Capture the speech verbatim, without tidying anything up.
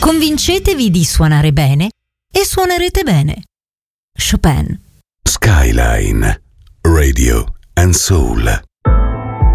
Convincetevi di suonare bene e suonerete bene. Chopin. Skyline Radio and Soul.